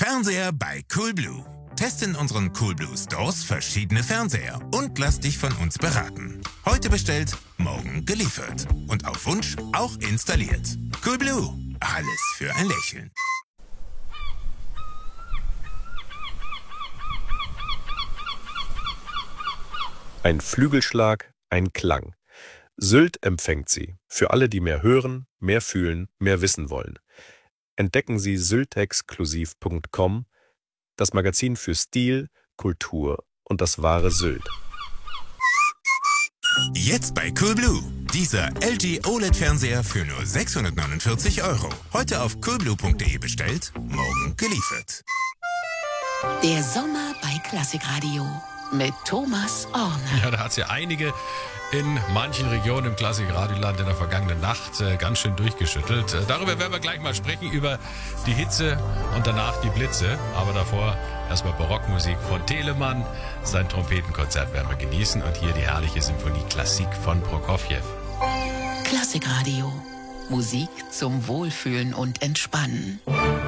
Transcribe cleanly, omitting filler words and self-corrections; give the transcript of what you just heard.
Fernseher bei Coolblue. Teste in unseren Coolblue Stores verschiedene Fernseher und lass dich von uns beraten. Heute bestellt, morgen geliefert. Und auf Wunsch auch installiert. Coolblue. Alles für ein Lächeln. Ein Flügelschlag, ein Klang. Sylt empfängt Sie. Für alle, die mehr hören, mehr fühlen, mehr wissen wollen. Entdecken Sie syltexklusiv.com, das Magazin für Stil, Kultur und das wahre Sylt. Jetzt bei Coolblue. Dieser LG OLED-Fernseher für nur 649 €. Heute auf coolblue.de bestellt, morgen geliefert. Der Sommer bei Klassikradio mit Thomas Orner. Ja, da hat es ja einige in manchen Regionen im Klassikradioland in der vergangenen Nacht ganz schön durchgeschüttelt. Darüber werden wir gleich mal sprechen, über die Hitze und danach die Blitze. Aber davor erstmal Barockmusik von Telemann. Sein Trompetenkonzert werden wir genießen. Und hier die herrliche Symphonie Klassik von Prokofjew. Klassikradio. Musik zum Wohlfühlen und Entspannen.